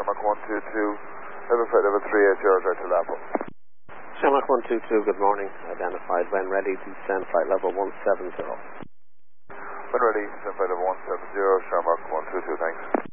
Shamrock 122, level flight level 38, George, right to Lapo. Shamrock 122, good morning. Identified when ready to descend flight level 170. When ready, descend flight level 170, Shamrock 122, thanks.